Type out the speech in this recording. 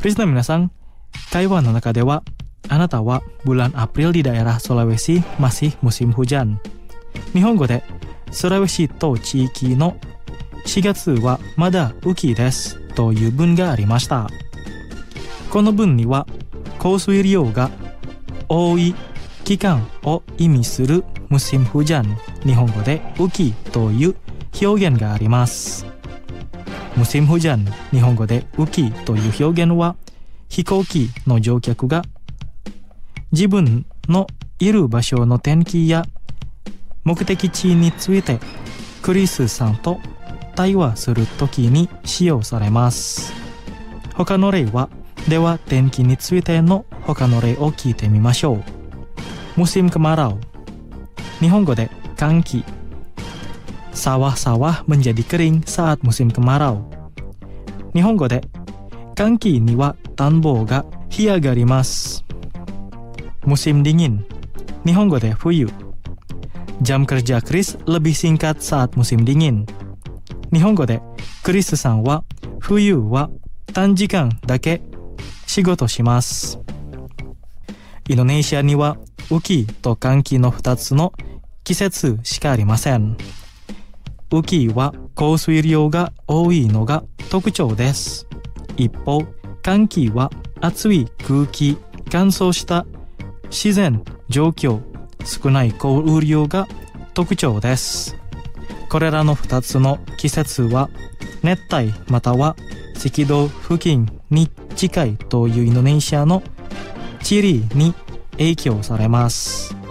リスナー皆さん、会話の中ではあなたはbulan April di daerah Sulawesi masih musim hujan。日本語でスラウェシ島地域の4月はまだ雨季ですという文がありました。この文には降水量が多い期間を意味するmusim hujan、日本語で雨季という表現があります。musim hujan、日本語で雨季という表現は、飛行機の乗客が自分のいる場所の天気や目的地についてクリスさんと対話するときに使用されます。他の例は、では天気についての他の例を聞いてみましょう。musim kemarau、日本語で乾季。sawah-sawah menjadi kering saat musim kemarau。日本語で乾季には田んぼが干上がります。musim dingin、日本語で冬。jam kerja Chris lebih singkat saat musim dingin。日本語でクリスさんは冬は短時間だけ仕事します。インドネシアには雨季と乾季の2つの季節しかありません。雨季は降水量が多いのが特徴です。一方、乾季は暑い空気、乾燥した自然状況、少ない降雨量が特徴です。これらの2つの季節は熱帯または赤道付近に近いというインドネシアの地理に影響されます。